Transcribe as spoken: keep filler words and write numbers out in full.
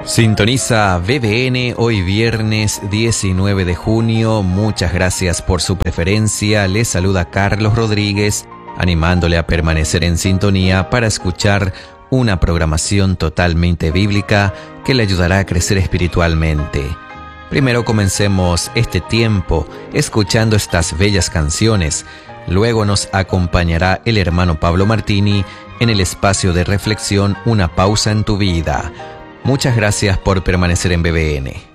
Sintoniza B B N hoy viernes diecinueve de junio. Muchas gracias por su preferencia. Les saluda Carlos Rodríguez, animándole a permanecer en sintonía para escuchar una programación totalmente bíblica que le ayudará a crecer espiritualmente. Primero comencemos este tiempo escuchando estas bellas canciones. Luego nos acompañará el hermano Pablo Martini en el espacio de reflexión Una pausa en tu vida. Muchas gracias por permanecer en B B N.